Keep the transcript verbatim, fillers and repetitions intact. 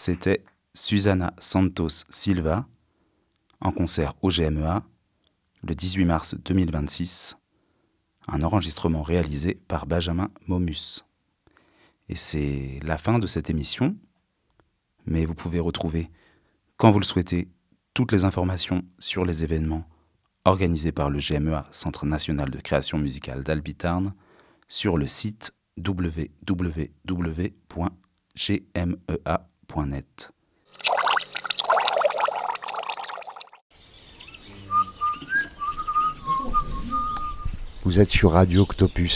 c'était Susana Santos Silva en concert au G M E A le dix-huit mars deux mille vingt-six, un enregistrement réalisé par Benjamin Momus. Et c'est la fin de cette émission, mais vous pouvez retrouver, quand vous le souhaitez, toutes les informations sur les événements organisés par le G M E A, Centre national de création musicale d'Albitarn, sur le site w w w point g m e a point net. Vous êtes sur Radio Octopus.